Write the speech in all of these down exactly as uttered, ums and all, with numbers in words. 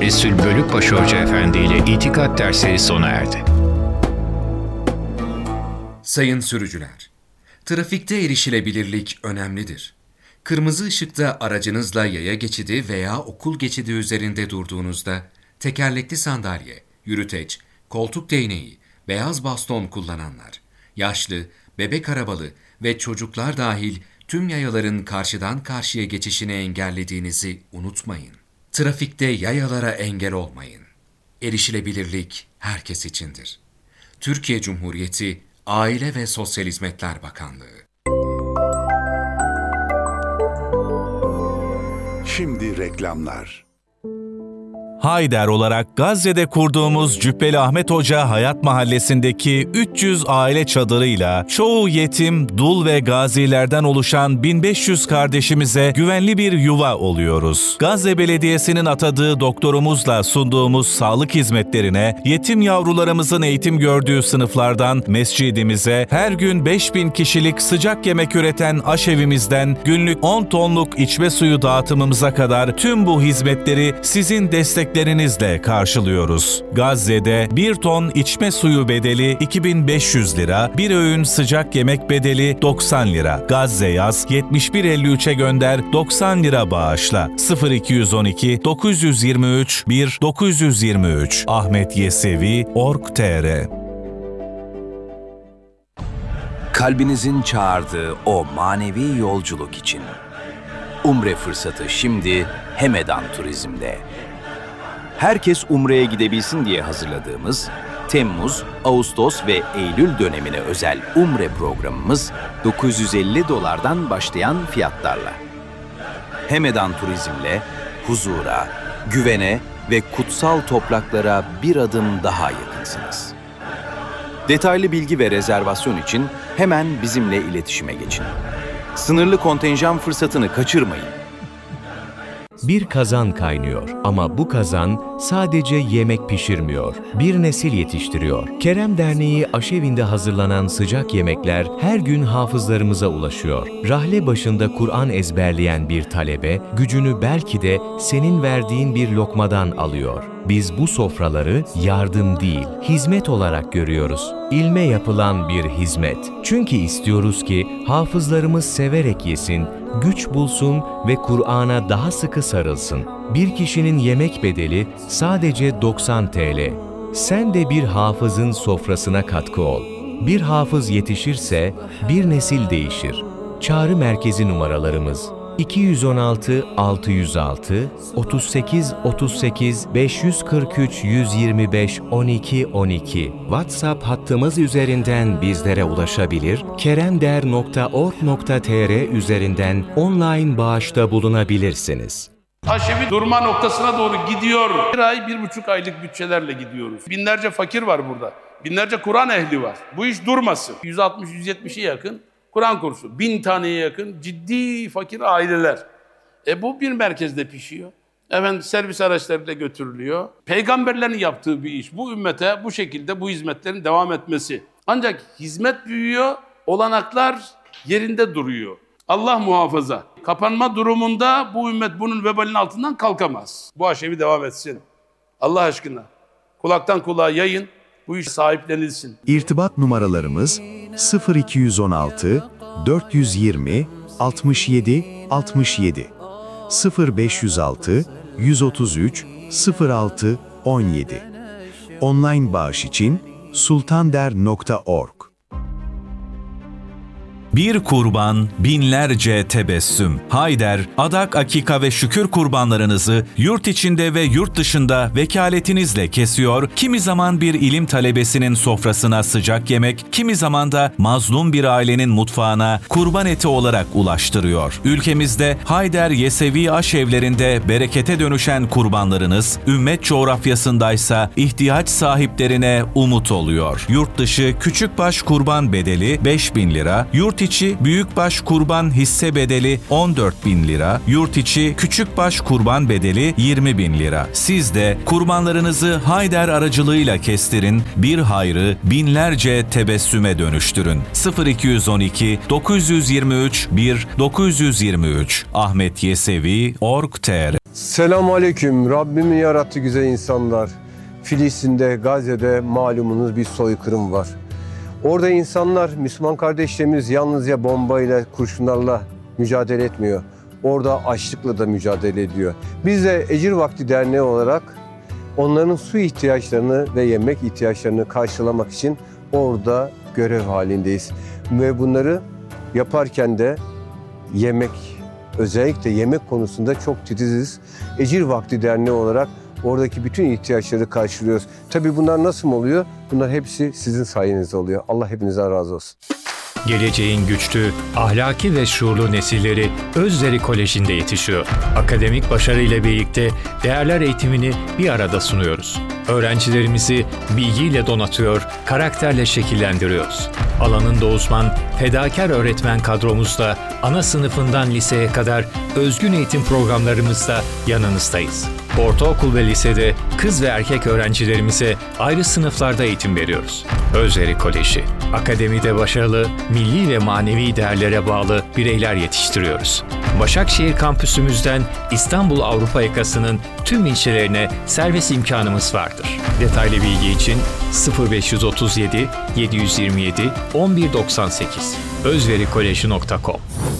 Resul Bölükbaşı Hoca Efendi ile İtikat dersleri sona erdi. Sayın sürücüler, trafikte erişilebilirlik önemlidir. Kırmızı ışıkta aracınızla yaya geçidi veya okul geçidi üzerinde durduğunuzda tekerlekli sandalye, yürüteç, koltuk değneği, beyaz baston kullananlar, yaşlı, bebek arabalı ve çocuklar dahil tüm yayaların karşıdan karşıya geçişini engellediğinizi unutmayın. Trafikte yayalara engel olmayın. Erişilebilirlik herkes içindir. Türkiye Cumhuriyeti Aile ve Sosyal Hizmetler Bakanlığı. Şimdi reklamlar. Hayder olarak Gazze'de kurduğumuz Cübbeli Ahmet Hoca Hayat Mahallesi'ndeki üç yüz aile çadırıyla çoğu yetim, dul ve gazilerden oluşan bin beş yüz kardeşimize güvenli bir yuva oluyoruz. Gazze Belediyesi'nin atadığı doktorumuzla sunduğumuz sağlık hizmetlerine, yetim yavrularımızın eğitim gördüğü sınıflardan mescidimize, her gün beş bin kişilik sıcak yemek üreten aşevimizden günlük on tonluk içme suyu dağıtımımıza kadar tüm bu hizmetleri sizin destek lerinizle karşılıyoruz. Gazze'de bir ton içme suyu bedeli iki bin beş yüz lira, bir öğün sıcak yemek bedeli doksan lira. Gazze yaz yetmiş bir elli üçe gönder doksan lira bağışla. sıfır iki yüz on iki dokuz yüz yirmi üç bir dokuz yüz yirmi üç Ahmet Yesevi nokta org nokta tr. Kalbinizin çağırdığı o manevi yolculuk için. Umre fırsatı şimdi Hemedan Turizm'de. Herkes Umre'ye gidebilsin diye hazırladığımız Temmuz, Ağustos ve Eylül dönemine özel Umre programımız dokuz yüz elli dolardan başlayan fiyatlarla. Hemedan Turizm'le huzura, güvene ve kutsal topraklara bir adım daha yakınsınız. Detaylı bilgi ve rezervasyon için hemen bizimle iletişime geçin. Sınırlı kontenjan fırsatını kaçırmayın. Bir kazan kaynıyor ama bu kazan sadece yemek pişirmiyor, bir nesil yetiştiriyor. Kerem Derneği aşevinde hazırlanan sıcak yemekler her gün hafızlarımıza ulaşıyor. Rahle başında Kur'an ezberleyen bir talebe, gücünü belki de senin verdiğin bir lokmadan alıyor. Biz bu sofraları yardım değil, hizmet olarak görüyoruz. İlme yapılan bir hizmet. Çünkü istiyoruz ki hafızlarımız severek yesin, güç bulsun ve Kur'an'a daha sıkı sarılsın. Bir kişinin yemek bedeli sadece doksan TL. Sen de bir hafızın sofrasına katkı ol. Bir hafız yetişirse bir nesil değişir. Çağrı merkezi numaralarımız iki yüz on altı altı yüz altı otuz sekiz otuz sekiz beş yüz kırk üç yüz yirmi beş on iki on iki. WhatsApp hattımız üzerinden bizlere ulaşabilir, keremder nokta org nokta tr üzerinden online bağışta bulunabilirsiniz. Aşevi durma noktasına doğru gidiyor. Bir ay, bir buçuk aylık bütçelerle gidiyoruz. Binlerce fakir var burada. Binlerce Kur'an ehli var. Bu iş durmasın. yüz altmış yüz yetmişe yakın Kur'an kursu. Bin taneye yakın ciddi fakir aileler. E bu bir merkezde pişiyor. Efendim servis araçlarıyla götürülüyor. Peygamberlerin yaptığı bir iş. Bu ümmete bu şekilde bu hizmetlerin devam etmesi. Ancak hizmet büyüyor, olanaklar yerinde duruyor. Allah muhafaza. Kapanma durumunda bu ümmet bunun vebalinin altından kalkamaz. Bu aşevi devam etsin. Allah aşkına. Kulaktan kulağa yayın. Bu iş sahiplenilsin. İrtibat numaralarımız sıfır iki yüz on altı dört yüz yirmi altmış yedi altmış yedi, sıfır beş yüz altı yüz otuz üç sıfır altı on yedi. Online bağış için sultander nokta org. Bir kurban, binlerce tebessüm. Hayder, adak, akika ve şükür kurbanlarınızı yurt içinde ve yurt dışında vekaletinizle kesiyor, kimi zaman bir ilim talebesinin sofrasına sıcak yemek, kimi zaman da mazlum bir ailenin mutfağına kurban eti olarak ulaştırıyor. Ülkemizde Hayder Yesevi aşevlerinde berekete dönüşen kurbanlarınız, ümmet coğrafyasındaysa ihtiyaç sahiplerine umut oluyor. Yurt dışı küçükbaş kurban bedeli beş bin lira, yurt içi büyükbaş kurban hisse bedeli on dört bin lira, yurt içi küçükbaş kurban bedeli yirmi bin lira. Siz de kurbanlarınızı Hayder aracılığıyla kestirin, bir hayrı binlerce tebessüme dönüştürün. sıfır iki yüz on iki dokuz yüz yirmi üç bir dokuz yüz yirmi üç Ahmet Yesevi nokta org nokta tr Selamünaleyküm. Rabbimin yarattığı güzel insanlar. Filistin'de, Gazze'de malumunuz bir soykırım var. Orada insanlar, Müslüman kardeşlerimiz yalnızca bombayla, kurşunlarla mücadele etmiyor. Orada açlıkla da mücadele ediyor. Biz de Ecir Vakti Derneği olarak onların su ihtiyaçlarını ve yemek ihtiyaçlarını karşılamak için orada görev halindeyiz. Ve bunları yaparken de yemek, özellikle yemek konusunda çok titiziz. Ecir Vakti Derneği olarak oradaki bütün ihtiyaçları karşılıyoruz. Tabii bunlar nasıl oluyor? Bunlar hepsi sizin sayenizde oluyor. Allah hepinizden razı olsun. Geleceğin güçlü, ahlaki ve şuurlu nesilleri Özveri Koleji'nde yetişiyor. Akademik başarıyla birlikte değerler eğitimini bir arada sunuyoruz. Öğrencilerimizi bilgiyle donatıyor, karakterle şekillendiriyoruz. Alanında uzman, fedakar öğretmen kadromuzla ana sınıfından liseye kadar özgün eğitim programlarımızda yanınızdayız. Ortaokul ve lisede kız ve erkek öğrencilerimize ayrı sınıflarda eğitim veriyoruz. Özveri Koleji, akademide başarılı, milli ve manevi değerlere bağlı bireyler yetiştiriyoruz. Başakşehir kampüsümüzden İstanbul Avrupa yakasının tüm ilçelerine servis imkanımız vardır. Detaylı bilgi için sıfır beş otuz yedi yedi yüz yirmi yedi on bir doksan sekiz özverikoleji nokta com.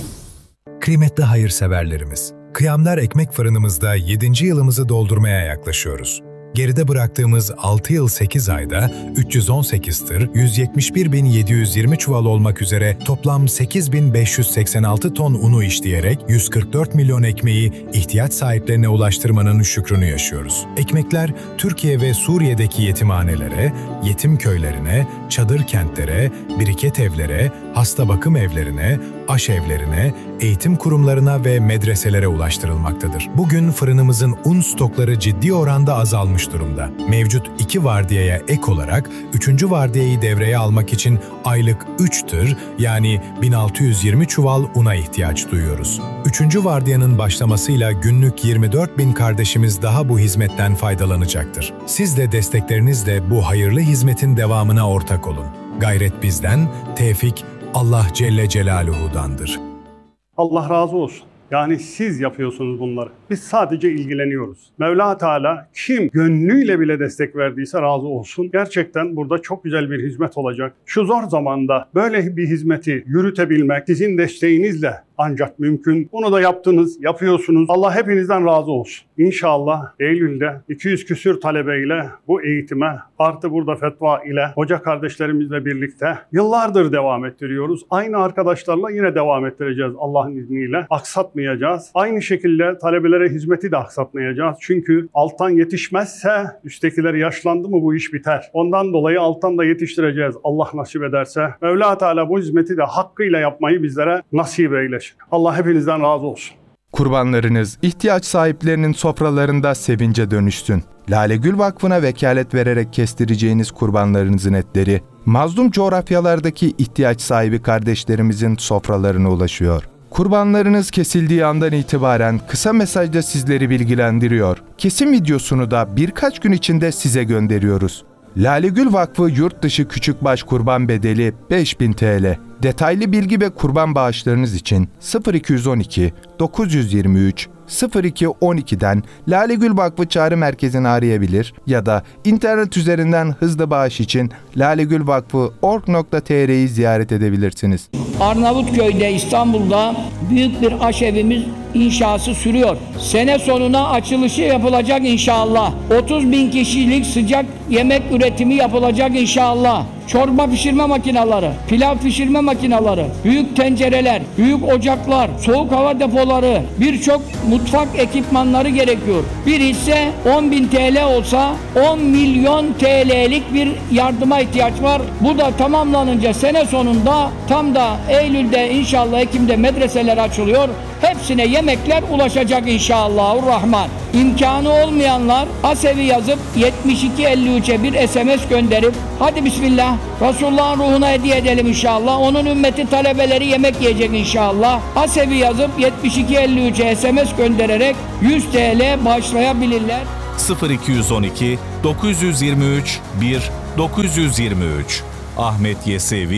Kıymetli hayırseverlerimiz, Kıyamlar Ekmek Fırınımızda yedinci yılımızı doldurmaya yaklaşıyoruz. Geride bıraktığımız altı yıl sekiz ayda üç yüz on sekiz tır, yüz yetmiş bir bin yedi yüz yirmi çuval olmak üzere toplam sekiz bin beş yüz seksen altı ton unu işleyerek yüz kırk dört milyon ekmeği ihtiyaç sahiplerine ulaştırmanın şükrünü yaşıyoruz. Ekmekler Türkiye ve Suriye'deki yetimhanelere, yetim köylerine, çadır kentlere, biriket evlere, hasta bakım evlerine, aşevlerine, eğitim kurumlarına ve medreselere ulaştırılmaktadır. Bugün fırınımızın un stokları ciddi oranda azalmış durumda. Mevcut iki vardiyaya ek olarak üçüncü vardiyayı devreye almak için aylık üç tır yani bin altı yüz yirmi çuval una ihtiyaç duyuyoruz. Üçüncü vardiyanın başlamasıyla günlük yirmi dört bin kardeşimiz daha bu hizmetten faydalanacaktır. Siz de desteklerinizle bu hayırlı hizmetin devamına ortak olun. Gayret bizden, tevfik Allah Celle Celaluhu'dandır. Allah razı olsun. Yani siz yapıyorsunuz bunları. Biz sadece ilgileniyoruz. Mevla Teala kim gönlüyle bile destek verdiyse razı olsun. Gerçekten burada çok güzel bir hizmet olacak. Şu zor zamanda böyle bir hizmeti yürütebilmek sizin desteğinizle ancak mümkün. Bunu da yaptınız, yapıyorsunuz. Allah hepinizden razı olsun. İnşallah Eylül'de iki yüz küsür talebeyle bu eğitime artı burada fetva ile hoca kardeşlerimizle birlikte yıllardır devam ettiriyoruz. Aynı arkadaşlarla yine devam ettireceğiz Allah'ın izniyle. Aksatmayacağız. Aynı şekilde talebelere hizmeti de aksatmayacağız. Çünkü alttan yetişmezse üsttekiler yaşlandı mı bu iş biter. Ondan dolayı alttan da yetiştireceğiz Allah nasip ederse. Mevla Teala bu hizmeti de hakkıyla yapmayı bizlere nasip eylesin. Allah hepinizden razı olsun. Kurbanlarınız ihtiyaç sahiplerinin sofralarında sevince dönüşsün. Lale Gül Vakfı'na vekalet vererek kestireceğiniz kurbanlarınızın etleri, mazlum coğrafyalardaki ihtiyaç sahibi kardeşlerimizin sofralarına ulaşıyor. Kurbanlarınız kesildiği andan itibaren kısa mesajda sizleri bilgilendiriyor. Kesim videosunu da birkaç gün içinde size gönderiyoruz. Lale Gül Vakfı yurt dışı küçükbaş kurban bedeli beş bin TL. Detaylı bilgi ve kurban bağışlarınız için sıfır iki yüz on iki dokuz yüz yirmi üç sıfır iki on iki'den Lale Gül Vakfı Çağrı Merkezi'ni arayabilir ya da internet üzerinden hızlı bağış için lalegülvakfı nokta org nokta tr'yi ziyaret edebilirsiniz. Arnavutköy'de, İstanbul'da büyük bir aşevimiz inşası sürüyor. Sene sonuna açılışı yapılacak inşallah. otuz bin kişilik sıcak yemek üretimi yapılacak inşallah. Çorba pişirme makineleri, pilav pişirme makineleri, büyük tencereler, büyük ocaklar, soğuk hava depoları, birçok mutfak ekipmanları gerekiyor. Bir hisse on bin T L olsa on milyon T L'lik bir yardıma ihtiyaç var. Bu da tamamlanınca sene sonunda tam da Eylül'de inşallah Ekim'de medreseler açılıyor. Hepsine yemekler ulaşacak inşallahurrahman. İmkanı olmayanlar Asevi yazıp yetmiş iki elli üç'e bir S M S gönderip hadi bismillah Resulullah'ın ruhuna hediye edelim inşallah. Onun ümmeti talebeleri yemek yiyecek inşallah. Asevi yazıp yetmiş iki elli üç'e S M S göndererek yüz T L bağışlayabilirler. sıfır iki yüz on iki dokuz yüz yirmi üç bir dokuz yüz yirmi üç Ahmet Yesevi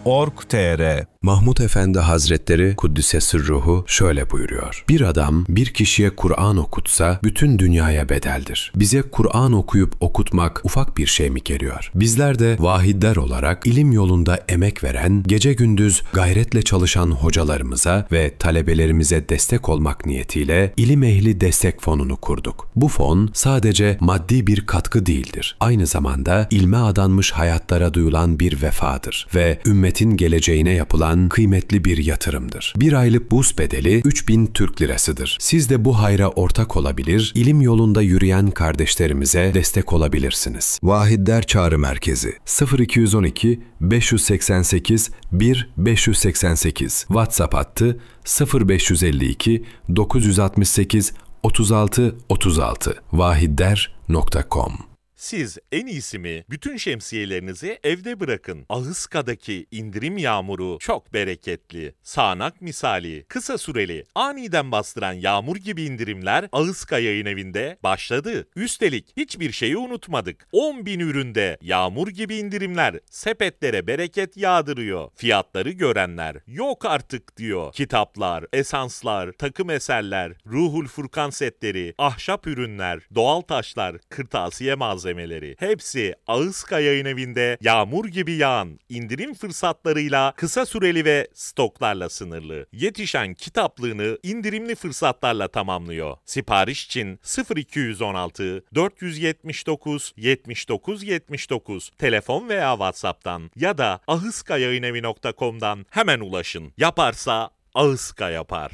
org nokta tr. Mahmud Efendi Hazretleri Kuddise Sırruhu şöyle buyuruyor. Bir adam bir kişiye Kur'an okutsa bütün dünyaya bedeldir. Bize Kur'an okuyup okutmak ufak bir şey mi geliyor? Bizler de vahidler olarak ilim yolunda emek veren, gece gündüz gayretle çalışan hocalarımıza ve talebelerimize destek olmak niyetiyle İlim Ehli Destek Fonu'nu kurduk. Bu fon sadece maddi bir katkı değildir. Aynı zamanda ilme adanmış hayatlara duyulan bir vefadır ve ümmetin geleceğine yapılan kıymetli bir yatırımdır. Bir aylık burs bedeli üç bin Türk lirasıdır. Siz de bu hayra ortak olabilir, ilim yolunda yürüyen kardeşlerimize destek olabilirsiniz. Vahidler Çağrı Merkezi sıfır iki yüz on iki beş yüz seksen sekiz bir beş yüz seksen sekiz, WhatsApp hattı sıfır beş yüz elli iki dokuz yüz altmış sekiz otuz altı otuz altı vahidder nokta com. Siz en iyisi mi? Bütün şemsiyelerinizi evde bırakın. Ahıska'daki indirim yağmuru çok bereketli. Sağanak misali, kısa süreli, aniden bastıran yağmur gibi indirimler Ahıska Yayın Evi'nde başladı. Üstelik hiçbir şeyi unutmadık. on bin üründe yağmur gibi indirimler sepetlere bereket yağdırıyor. Fiyatları görenler yok artık diyor. Kitaplar, esanslar, takım eserler, Ruhul Furkan setleri, ahşap ürünler, doğal taşlar, kırtasiye malzemeleri. Hepsi Ahıska Yayın Evi'nde yağmur gibi yağan indirim fırsatlarıyla kısa süreli ve stoklarla sınırlı. Yetişen kitaplığını indirimli fırsatlarla tamamlıyor. Sipariş için sıfır iki yüz on altı dört yüz yetmiş dokuz yetmiş dokuz yetmiş dokuz telefon veya WhatsApp'tan ya da ahıskayayinevi nokta com'dan hemen ulaşın. Yaparsa Ahıska yapar.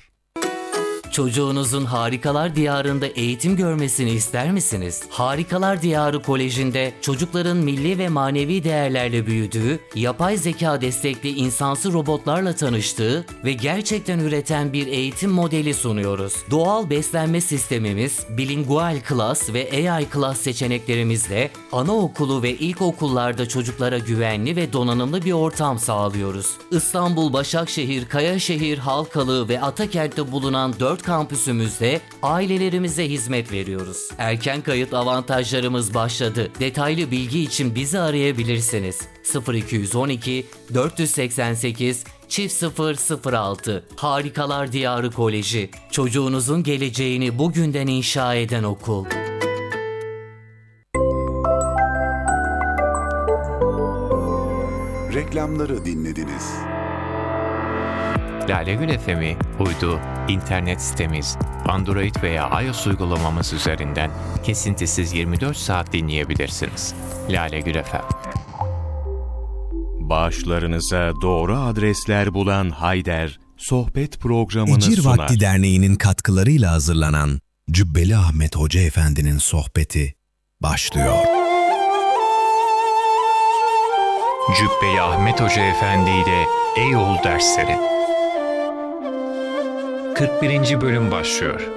Çocuğunuzun Harikalar Diyarı'nda eğitim görmesini ister misiniz? Harikalar Diyarı Koleji'nde çocukların milli ve manevi değerlerle büyüdüğü, yapay zeka destekli insansı robotlarla tanıştığı ve gerçekten üreten bir eğitim modeli sunuyoruz. Doğal beslenme sistemimiz, bilingual class ve A I class seçeneklerimizle anaokulu ve ilkokullarda çocuklara güvenli ve donanımlı bir ortam sağlıyoruz. İstanbul, Başakşehir, Kayaşehir, Halkalı ve Atakent'te bulunan dört kampüsümüzde ailelerimize hizmet veriyoruz. Erken kayıt avantajlarımız başladı. Detaylı bilgi için bizi arayabilirsiniz. sıfır iki yüz on iki dört yüz seksen sekiz çift sıfır sıfır altı Harikalar Diyarı Koleji. Çocuğunuzun geleceğini bugünden inşa eden okul. Reklamları dinlediniz. Lalegül F M'i uydu, internet sitemiz, Android veya iOS uygulamamız üzerinden kesintisiz yirmi dört saat dinleyebilirsiniz. Lalegül F M. Bağışlarınıza doğru adresler bulan Hayder, sohbet programını Ecir sunar. Vakti Derneği'nin katkılarıyla hazırlanan Cübbeli Ahmet Hoca Efendi'nin sohbeti başlıyor. Cübbeli Ahmet Hoca Efendi ile Eyol dersleri. kırk birinci bölüm başlıyor.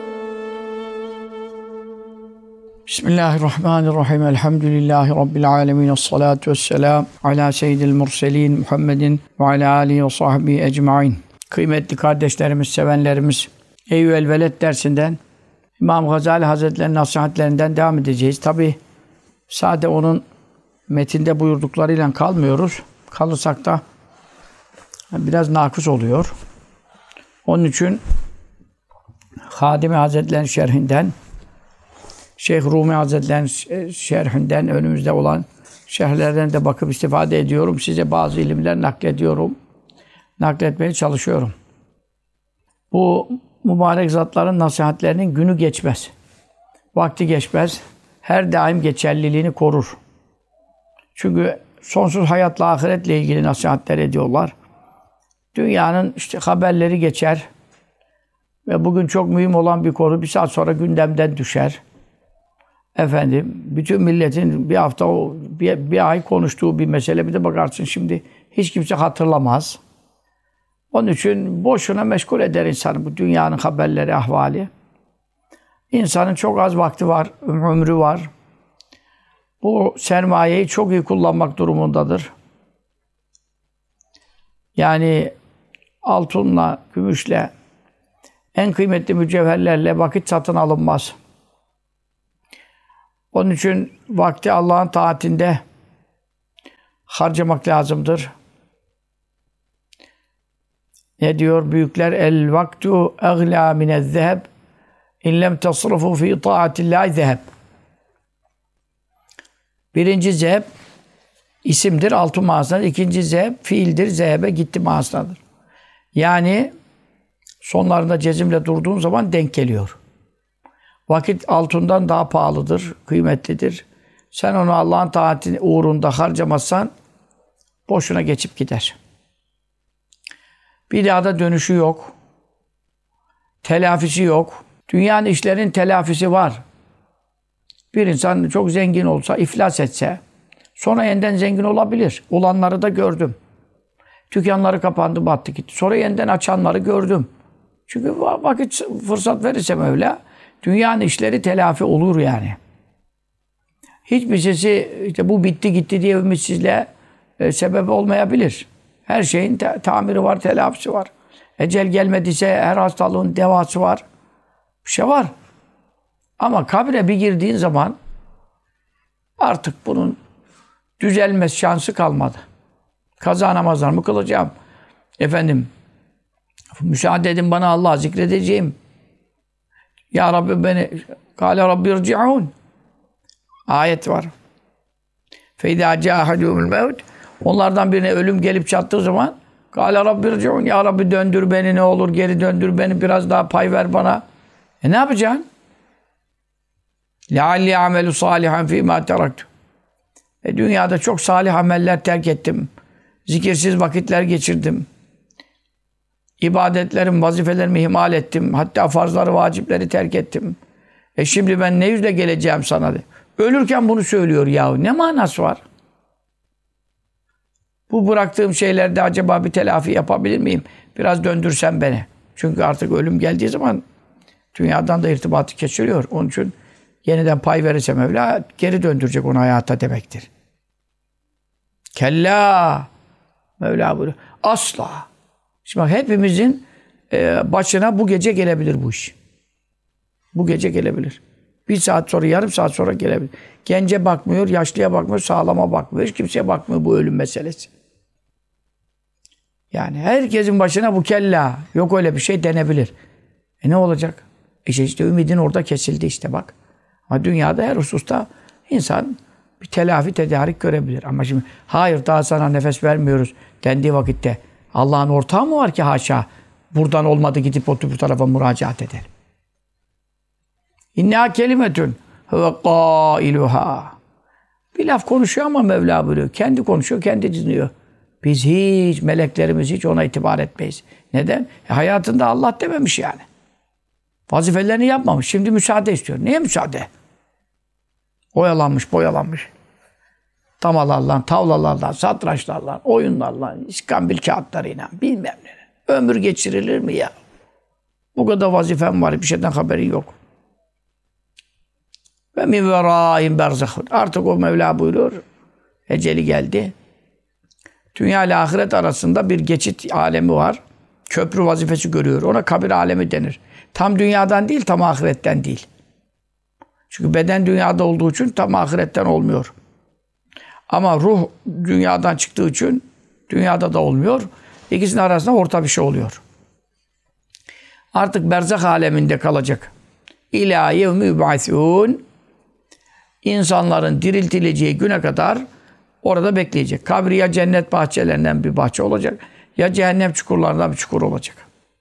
Bismillahirrahmanirrahim. Elhamdülillahi Rabbil alemin. Esselatu vesselam ala seyyidil murselin Muhammedin ve ala alihi ve sahbihi ecmain. Kıymetli kardeşlerimiz, sevenlerimiz, Eyyüel Veled dersinden İmam Gazali Hazretleri'nin nasihatlerinden devam edeceğiz. Tabi sadece onun metinde buyurduklarıyla kalmıyoruz. Kalırsak da biraz nakıs oluyor. Onun için Hadimi Hazretleri'nin şerhinden, Şeyh Rumi Hazretleri'nin şerhinden, önümüzde olan şerhlerden de bakıp istifade ediyorum. Size bazı ilimler naklediyorum. Nakletmeye çalışıyorum. Bu mübarek zatların nasihatlerinin günü geçmez. Vakti geçmez. Her daim geçerliliğini korur. Çünkü sonsuz hayatla, ahiretle ilgili nasihatler ediyorlar. Dünyanın işte haberleri geçer ve bugün çok mühim olan bir konu bir saat sonra gündemden düşer. Efendim, bütün milletin bir hafta, bir, bir ay konuştuğu bir mesele, bir de bakarsın şimdi hiç kimse hatırlamaz. Onun için boşuna meşgul eder insanı bu dünyanın haberleri, ahvali. İnsanın çok az vakti var, ömrü var. Bu sermayeyi çok iyi kullanmak durumundadır. Yani altınla, gümüşle, en kıymetli mücevherlerle vakit satın alınmaz. Onun için vakti Allah'ın taatinde harcamak lazımdır. Ne diyor büyükler? El vaktu eglâ minez zeheb in lem tasrafu fi taatillahi zeheb. Birinci zeheb isimdir, altın manasındadır. İkinci zeheb fiildir, zehebe gitti manasındadır. Yani sonlarında cezimle durduğun zaman denk geliyor. Vakit altından daha pahalıdır, kıymetlidir. Sen onu Allah'ın taati uğrunda harcamazsan boşuna geçip gider. Bir daha da dönüşü yok. Telafisi yok. Dünyanın işlerin telafisi var. Bir insan çok zengin olsa, iflas etse, sonra yeniden zengin olabilir. Olanları da gördüm. Dükkanları kapandı, battı gitti. Sonra yeniden açanları gördüm. Çünkü vakit, fırsat verirse Mevla, dünyanın işleri telafi olur yani. Hiçbir sesi işte bu bitti gitti diye ümitsizliğe e, sebep olmayabilir. Her şeyin te- tamiri var, telafisi var. Ecel gelmediyse her hastalığın devası var. Bir şey var. Ama kabre bir girdiğin zaman artık bunun düzelmez şansı kalmadı. Kaza namazlarımı kılacağım. Efendim, müsaade edin bana Allah'ı zikredeceğim. Ya Rabbi beni, Kâle Rabbi irci'ûn. Ayet var. Feyda câhedûmül mevt. Onlardan birine ölüm gelip çattığı zaman Kâle Rabbi irci'ûn. Ya Rabbi döndür beni, ne olur geri döndür beni, biraz daha pay ver bana. E ne yapacaksın? لَعَلِّ عَمَلُ صَالِحًا فِي مَا تَرَكْتُ. E dünyada çok salih ameller terk ettim. Zikirsiz vakitler geçirdim. İbadetlerim, vazifelerimi ihmal ettim. Hatta farzları, vacipleri terk ettim. E şimdi ben ne yüzle geleceğim sana de. Ölürken bunu söylüyor yahu. Ne manası var? Bu bıraktığım şeylerde acaba bir telafi yapabilir miyim? Biraz döndürsen beni. Çünkü artık ölüm geldiği zaman dünyadan da irtibatı kesiliyor. Onun için yeniden pay verirse Mevla geri döndürecek onu hayata demektir. Kella Mevla buyuruyor. Asla. Şimdi bak hepimizin e, başına bu gece gelebilir bu iş. Bu gece gelebilir. Bir saat sonra, yarım saat sonra gelebilir. Gence bakmıyor, yaşlıya bakmıyor, sağlama bakmıyor. Hiç kimseye bakmıyor bu ölüm meselesi. Yani herkesin başına bu kella. Yok öyle bir şey denebilir. E ne olacak? İşte, işte ümidin orada kesildi işte bak. Ama dünyada her hususta insan bir telafi tedarik görebilir. Ama şimdi hayır daha sana nefes vermiyoruz dendiği vakitte Allah'ın ortağı mı var ki haşa? Buradan olmadı gidip oturup bu tarafa müracaat edelim. İnna kelimetun huve qailuha. Bir laf konuşuyor ama Mevla buyuruyor. Kendi konuşuyor, kendi dinliyor. Biz hiç, meleklerimiz hiç ona itibar etmeyiz. Neden? E hayatında Allah dememiş yani. Vazifelerini yapmamış. Şimdi müsaade istiyor. Niye müsaade? Oyalanmış, boyalanmış. Tamalarla, tavlalarla, satrançlarla, oyunlarla, iskambil kağıtlarıyla, bilmem ne. Ömür geçirilir mi ya? Bu kadar vazifem var, bir şeyden haberi yok. Ve min verâin berzahun. Artık o Mevla buyuruyor. Eceli geldi. Dünya ile ahiret arasında bir geçit alemi var. Köprü vazifesi görüyor. Ona kabir alemi denir. Tam dünyadan değil, tam ahiretten değil. Çünkü beden dünyada olduğu için tam ahiretten olmuyor. Ama ruh dünyadan çıktığı için dünyada da olmuyor. İkisinin arasında orta bir şey oluyor. Artık berzah aleminde kalacak. İlâ yevmi yub'asûn. İnsanların diriltileceği güne kadar orada bekleyecek. Kabri ya cennet bahçelerinden bir bahçe olacak, ya cehennem çukurlarından bir çukur olacak.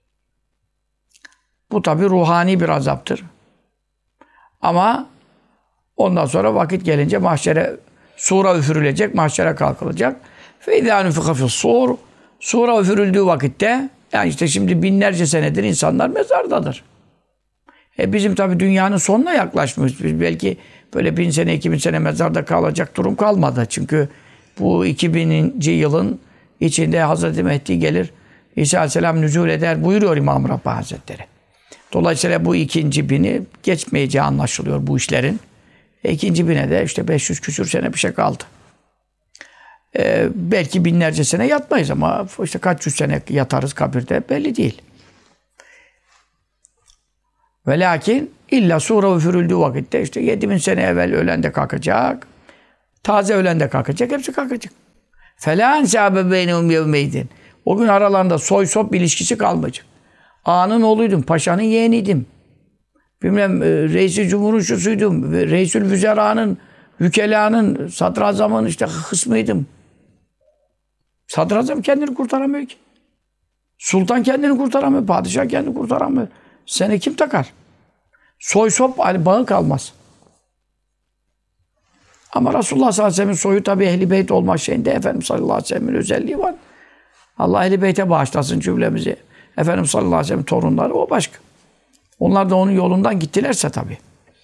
Bu tabi ruhani bir azaptır. Ama ondan sonra vakit gelince mahşere sura üfürülecek, mahşere kalkılacak. فَاِذَا نُفِخَ فِي الصُّورِ Sura üfürüldüğü vakitte, yani işte şimdi binlerce senedir insanlar mezardadır. E bizim tabi dünyanın sonuna yaklaşmışız. Biz belki böyle bin sene, iki bin sene mezarda kalacak durum kalmadı. Çünkü bu iki bininci yılın içinde Hazreti Mehdi gelir, İsa Aleyhisselam nüzul eder buyuruyor İmam Rabbani Hazretleri. Dolayısıyla bu ikinci bini geçmeyeceği anlaşılıyor bu işlerin. E ikinci bine de işte beş yüz küsür sene bir şey kaldı. Ee, belki binlerce sene yatmayız ama işte kaç yüz sene yatarız kabirde belli değil. Ve lakin illa sura üfürüldüğü vakitte işte yedi bin sene evvel ölen de kalkacak. Taze ölen de kalkacak. Hepsi kalkacak. فَلَا اَنْسَابَ بَيْنَهُمْ يَوْمَيْدٍ O gün aralarında soy sop ilişkisi kalmayacak. Ağanın oğluydum, paşanın yeğeniydim. Bilmem reis-i cumhurun şusuydum, reisül vüzera'nın, vükelanın, sadrazamın işte kısmıydım. Sadrazam kendini kurtaramıyor ki. Sultan kendini kurtaramıyor, padişah kendini kurtaramıyor. Seni kim takar? Soy sop bağı kalmaz. Ama Resulullah sallallahu aleyhi ve sellem'in soyu tabi Ehl-i Beyt olmak şeyinde Efendimiz sallallahu aleyhi ve sellem'in özelliği var. Allah Ehl-i Beyt'e bağışlasın cümlemizi. Efendimiz sallallahu aleyhi ve sellem'in torunları o başka. Onlar da onun yolundan gittilerse tabi.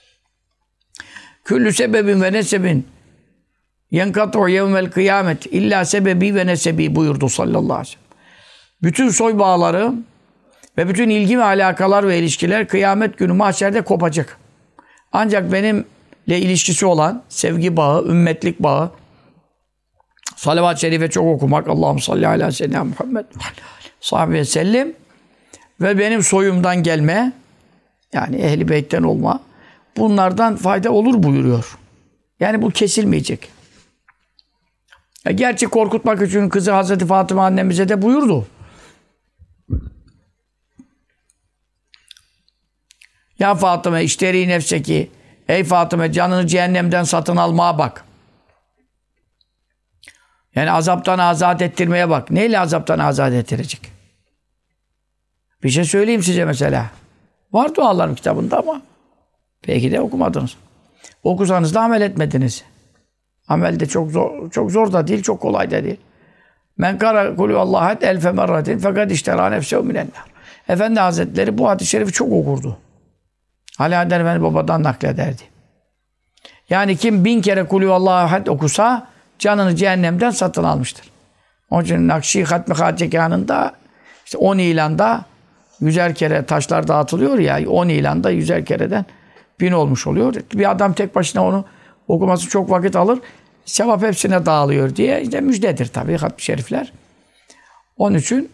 Küllü sebebin ve nesebin yenkatu yevmel kıyamet illa sebebi ve nesebi buyurdu sallallahu aleyhi ve sellem. Bütün soy bağları ve bütün ilgi ve alakalar ve ilişkiler kıyamet günü mahşerde kopacak. Ancak benimle ilişkisi olan sevgi bağı, ümmetlik bağı, salavat-ı şerife çok okumak, Allahümme salli ala seyyidina Muhammed sahibi ve sellem ve benim soyumdan gelme, yani Ehl-i Beyt'ten olma, bunlardan fayda olur buyuruyor. Yani bu kesilmeyecek. Ya gerçi korkutmak için kızı Hazreti Fatıma annemize de buyurdu. Ya Fatıma işteri nefseki, ey Fatıma canını cehennemden satın almaya bak. Yani azaptan azat ettirmeye bak. Neyle azaptan azat ettirecek? Bir şey söyleyeyim size mesela. Var dualarım kitabında ama belki de okumadınız. Okusanız da amel etmediniz. Amel de çok zor, çok zor da değil, çok kolay da değil. Men kara kulü Allah'et elfe merratin fakat iştera nefsehu minennar. Efendi Hazretleri bu hadis-i şerifi çok okurdu. Ali Haydar Efendi babadan naklederdi. Yani kim bin kere kulü Allah'et okusa canını cehennemden satın almıştır. Onun için Nakşi Hatmi Hacekanı'nda işte on ilanda yüzer kere taşlar dağıtılıyor ya, on ilanda yüzer kereden bin olmuş oluyor. Bir adam tek başına onu okuması çok vakit alır. Sevap hepsine dağılıyor diye işte müjdedir tabii hatmi şerifler. Onun için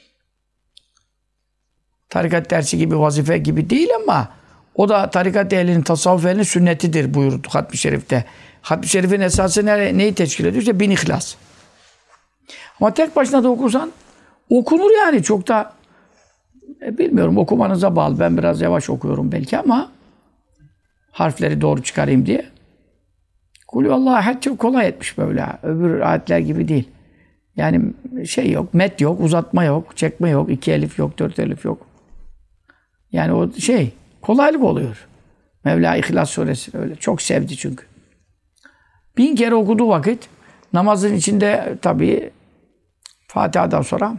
tarikat dersi gibi, vazife gibi değil ama o da tarikat ehlinin, tasavvuf ehlinin sünnetidir buyurdu hatmi şerifte. Hatmi şerifin esası ne, neyi teşkil ediyor? İşte bin ihlas. Ama tek başına da okursan okunur yani çok da e, bilmiyorum okumanıza bağlı. Ben biraz yavaş okuyorum belki ama harfleri doğru çıkarayım diye. Kulü Allah'a çok kolay etmiş böyle. Öbür ayetler gibi değil. Yani şey yok, met yok, uzatma yok, çekme yok, iki elif yok, dört elif yok. Yani o şey, kolaylık oluyor. Mevla İhlas Suresi öyle. Çok sevdi çünkü. Bin kere okuduğu vakit namazın içinde tabii Fatiha'dan sonra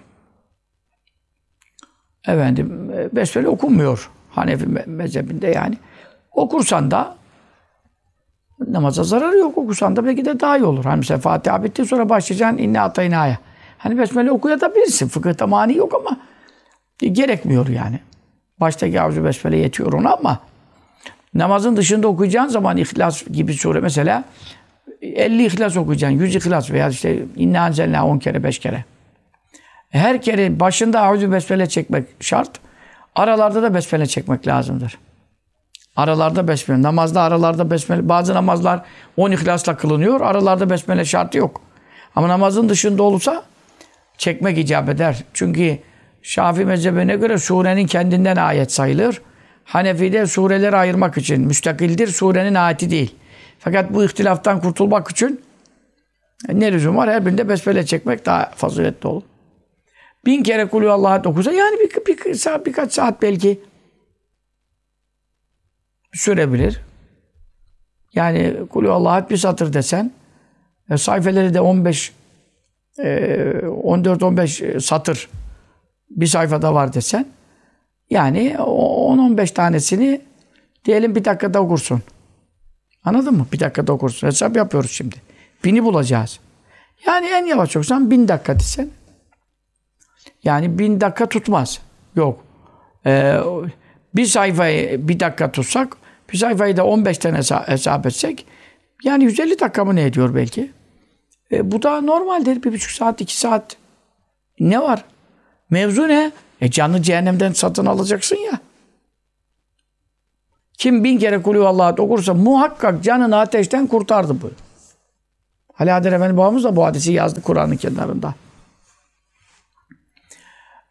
efendim besmele okunmuyor. Hanefi mezhebinde yani. Okursan da namaza zararı yok. Okursan da belki de daha iyi olur. Hani mesela Fatiha bitti sonra başlayacaksın inne ataynaya. Hani besmele okuyabilirsin. Fıkıhta mani yok ama gerekmiyor yani. Baştaki avzu besmele yetiyor ona ama namazın dışında okuyacağın zaman İhlas gibi sure mesela elli İhlas okuyacaksın, yüz İhlas veya işte inne anzelna on kere, beş kere. Her kere başında avzu besmele çekmek şart. Aralarda da besmele çekmek lazımdır. Aralarda besmele. Namazda aralarda besmele. Bazı namazlar on ihlasla kılınıyor. Aralarda besmele şartı yok. Ama namazın dışında olursa çekmek icap eder. Çünkü Şafii mezhebine göre surenin kendinden ayet sayılır. Hanefi'de sureleri ayırmak için müstakildir. Surenin ayeti değil. Fakat bu ihtilaftan kurtulmak için ne lüzum var? Her birinde besmele çekmek daha faziletli olur. Bin kere kulü Allah'a okusa yani bir, bir, bir saat, birkaç saat belki sürebilir. Yani kulü Allah'a bir satır desen e, sayfeleri de on beş on dört on beş satır bir sayfada var desen yani on on beş tanesini diyelim bir dakikada okursun. Anladın mı? Bir dakikada okursun. Hesap yapıyoruz şimdi. Bini bulacağız. Yani en yavaş okusan bin dakika desen. Yani bin dakika tutmaz. Yok. Ee, bir sayfayı bir dakika tutsak, bir sayfayı da on beş tane hesap etsek, yani yüz elli dakika mı ne ediyor belki? E, bu da normaldir. Bir buçuk saat, iki saat. Ne var? Mevzu ne? E canını cehennemden satın alacaksın ya. Kim bin kere kulü Allah'a okursa muhakkak canını ateşten kurtardı bu. Ali Haydar Efendi babamız da bu hadisi yazdı Kur'an'ın kenarında.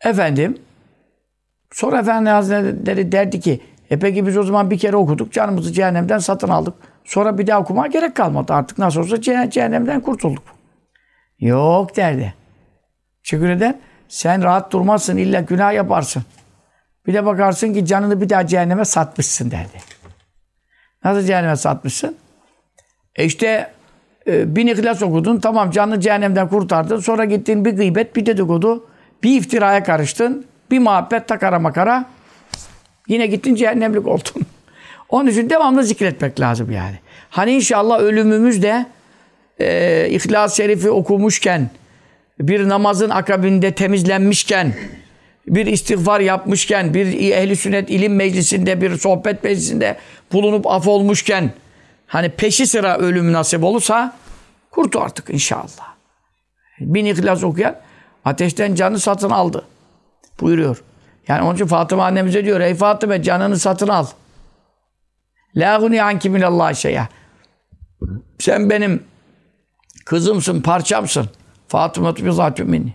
Efendim, sonra Efendi Hazretleri derdi ki, e peki biz o zaman bir kere okuduk, canımızı cehennemden satın aldık. Sonra bir daha okumaya gerek kalmadı. Artık nasıl olsa ceh- cehennemden kurtulduk. Yok derdi. Çünkü neden? Sen rahat durmazsın, illa günah yaparsın. Bir de bakarsın ki canını bir daha cehenneme satmışsın derdi. Nasıl cehenneme satmışsın? E işte e, bin İhlas okudun, tamam canını cehennemden kurtardın. Sonra gittin bir gıybet, bir dedikodu, bir iftiraya karıştın, bir muhabbet takara makara. Yine gittin cehennemlik oldun. Onun için devamlı zikretmek lazım yani. Hani inşallah ölümümüz de e, İhlas-ı Şerif'i okumuşken, bir namazın akabinde temizlenmişken, bir istiğfar yapmışken, bir ehl-i sünnet ilim meclisinde, bir sohbet meclisinde bulunup af olmuşken, hani peşi sıra ölüm nasip olursa kurtu artık inşallah. Bin İhlas okuyan ateşten canı satın aldı buyuruyor. Yani onun için Fatıma annemize diyor, ey Fatıma canını satın al. La guni anki minallahi şey'a. Sen benim kızımsın, parçamsın. Fatıma tu bizatü minni.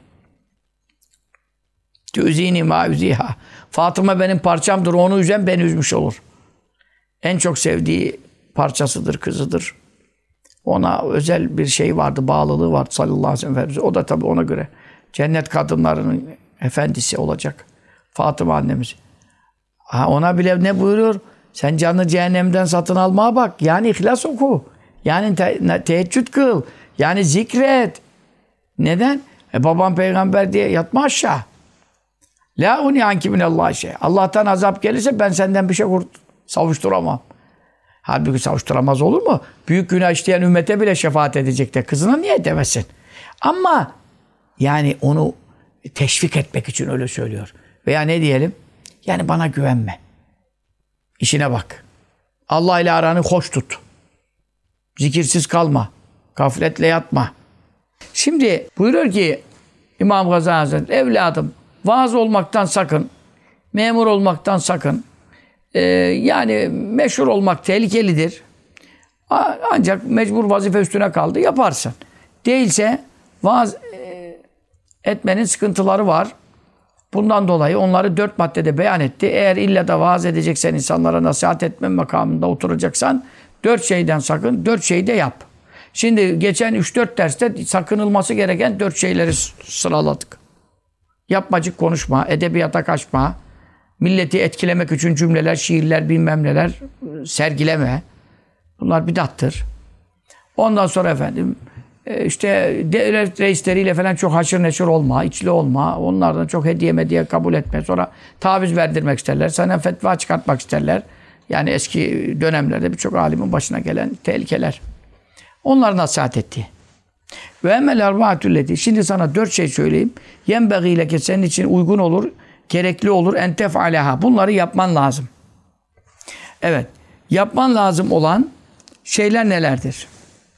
Tüzini ma üziha. Fatıma benim parçamdır. Onu üzen beni üzmüş olur. En çok sevdiği parçasıdır, kızıdır. Ona özel bir şey vardı, bağlılığı vardı sallallahu aleyhi ve sellem. O da tabii ona göre cennet kadınlarının efendisi olacak. Fatıma annemiz. Ha, ona bile ne buyuruyor? Sen canını cehennemden satın almaya bak. Yani İhlas oku. Yani te- teheccüd kıl. Yani zikret. Neden? E babam peygamber diye yatma aşağı. La uni anki minallahi şey. Allah'tan azap gelirse ben senden bir şey kurt savuşturamam. Halbuki savuşturamaz olur mu? Büyük günah işleyen ümmete bile şefaat edecek de kızına niye edemesin? Ama yani onu teşvik etmek için öyle söylüyor. Veya ne diyelim? Yani bana güvenme. İşine bak. Allah ile aranı hoş tut. Zikirsiz kalma. Gafletle yatma. Şimdi buyuruyor ki İmam Gazali Hazretleri, evladım vaaz olmaktan sakın, memur olmaktan sakın. Ee, yani meşhur olmak tehlikelidir. Ancak mecbur vazife üstüne kaldı, yaparsın. Değilse vaaz e, etmenin sıkıntıları var. Bundan dolayı onları dört maddede beyan etti. Eğer illa da vaaz edeceksen, insanlara nasihat etme makamında oturacaksan dört şeyden sakın, dört şeyi de yap. Şimdi geçen üç dört derste sakınılması gereken dört şeyleri sıraladık. Yapmacık konuşma, edebiyata kaçma, milleti etkilemek için cümleler, şiirler, bilmem neler sergileme. Bunlar bidattır. Ondan sonra efendim işte devlet reisleriyle falan çok haşır neşir olma, içli olma. Onlardan çok hediye mediye kabul etme. Sonra taviz verdirmek isterler. Sana fetva çıkartmak isterler. Yani eski dönemlerde birçok alimin başına gelen tehlikeler. Onlar nasihat etti. Ve emmel erbaatülleti. Şimdi sana dört şey söyleyeyim. Yenbeğîle ki senin için uygun olur, gerekli olur. En tef'aleha. Bunları yapman lazım. Evet. Yapman lazım olan şeyler nelerdir?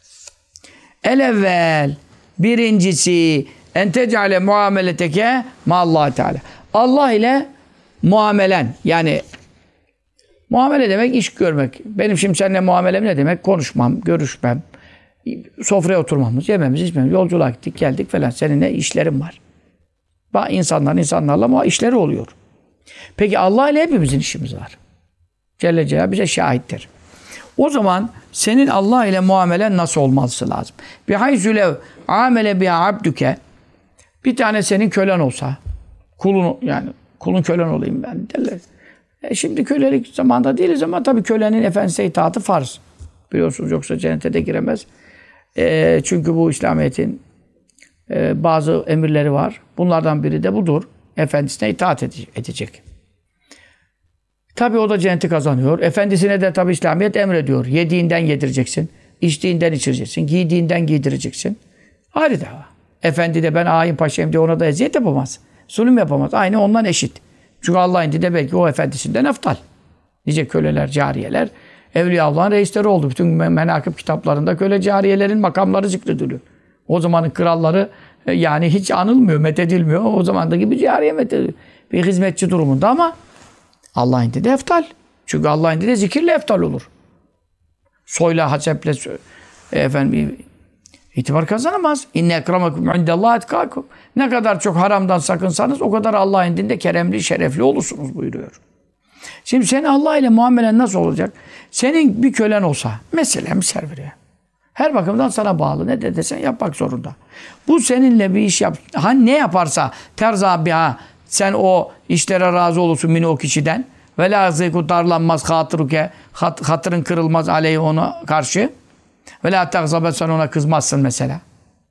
El evvel. Birincisi en tecale muameleteke ma'allahi teala. Allah ile muamelen. Yani muamele demek iş görmek. Benim şimdi seninle muamelem ne demek? Konuşmam, görüşmem, sofraya oturmamız, yememiz, içmemiz, yolculuğa gittik, geldik falan. Seninle işlerim var. Bazı insanlar, insanlarla mu işleri oluyor. Peki Allah ile hepimizin işimiz var. Celle Celaluhu bize şahittir. O zaman senin Allah ile muamelen nasıl olması lazım? Bihayzü lev amele biha abdüke. Bir tane senin kölen olsa, kulun yani kulun kölen olayım ben derler. E şimdi kölelik zamanda değiliz ama tabii kölenin efendisine itaatı farz. Biliyorsunuz yoksa cennete de giremez. E, çünkü bu İslamiyet'in e, bazı emirleri var. Bunlardan biri de budur. Efendisine itaat edecek. Tabii o da cenneti kazanıyor. Efendisine de tabii İslamiyet emrediyor. Yediğinden yedireceksin. İçtiğinden içireceksin. Giydiğinden giydireceksin. Ayrı dava. Efendi de ben ağayım paşayım diye ona da eziyet yapamaz. Zulüm yapamaz. Aynı ondan eşit. Çünkü Allah'ın de belki o efendisinden eftal. Nice köleler, cariyeler, Evliya Allah'ın reisleri oldu. Bütün menakıb kitaplarında köle cariyelerin makamları zikrediliyor. O zamanın kralları yani hiç anılmıyor, methedilmiyor. O zamandaki bir cariye methediliyor. Bir hizmetçi durumunda ama Allah'ın de eftal. Çünkü Allah'ın de zikirle eftal olur. Soyla, haseple, efendim, İtibar kazanamaz. İnne ekremekum indellahi etkâkum. Ne kadar çok haramdan sakınsanız o kadar Allah indinde keremli, şerefli olursunuz buyuruyor. Şimdi senin Allah ile muamelen nasıl olacak? Senin bir kölen olsa, mesela misal veriyor. Her bakımdan sana bağlı. Ne de desen yapmak zorunda. Bu seninle bir iş yap. Ha ne yaparsa terza biha, sen o işlere razı olursun mini o kişiden. Ve la zeyku darlanmaz hatırıke, hat, hatırın kırılmaz aleyhi ona karşı. Ve la takzabe, sen ona kızmazsın mesela.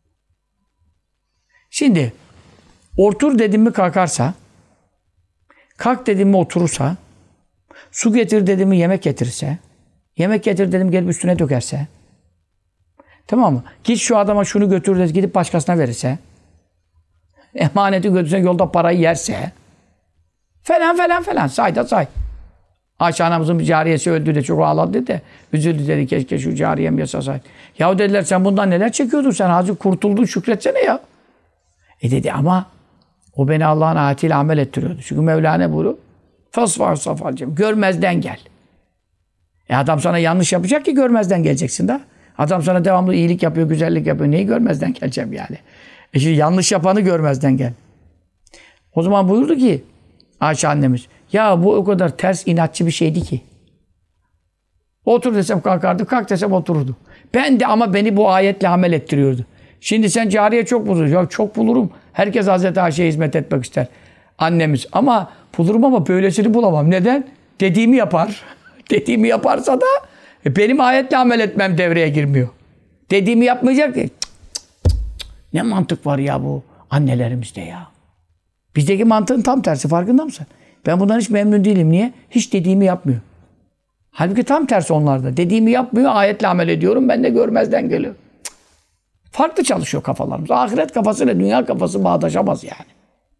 Şimdi otur dedim mi kalkarsa, kalk dedim mi oturursa, su getir dedim mi yemek getirirse, yemek getir dedim gelip üstüne dökerse, tamam mı? Git şu adama şunu götür de gidip başkasına verirse, emaneti götürse yolda parayı yerse, falan falan falan say da say. Ayşe anamızın bir cariyesi öldü de çok ağladı de üzüldü dedi, keşke şu cariyem yasasaydı. Yahu dediler, sen bundan neler çekiyordun, sen hazır kurtuldun, şükretsene ya. E dedi ama o beni Allah'ın ayetiyle amel ettiriyordu. Çünkü Mevlana buyuruyor. Fasfar safalcım. Görmezden gel. E adam sana yanlış yapacak ki görmezden geleceksin de. Adam sana devamlı iyilik yapıyor, güzellik yapıyor. Neyi görmezden geleceğim yani? E şimdi yanlış yapanı görmezden gel. O zaman buyurdu ki Ayşe annemiz, ya bu o kadar ters inatçı bir şeydi ki. Otur desem kalkardı, kalk desem otururdu. Ben de ama beni bu ayetle amel ettiriyordu. Şimdi sen cariye çok bulursun. Ya çok bulurum. Herkes Hazreti Ayşe'ye hizmet etmek ister. Annemiz. Ama bulurum ama böylesini bulamam. Neden? Dediğimi yapar. Dediğimi yaparsa da e, benim ayetle amel etmem devreye girmiyor. Dediğimi yapmayacak ki. Cık, cık, cık. Ne mantık var ya bu annelerimizde ya. Bizdeki mantığın tam tersi, farkında mısın? Ben bundan hiç memnun değilim. Niye? Hiç dediğimi yapmıyor. Halbuki tam tersi onlarda. Dediğimi yapmıyor, ayetle amel ediyorum. Ben de görmezden geliyorum. Farklı çalışıyor kafalarımız. Ahiret kafasıyla dünya kafası bağdaşamaz yani.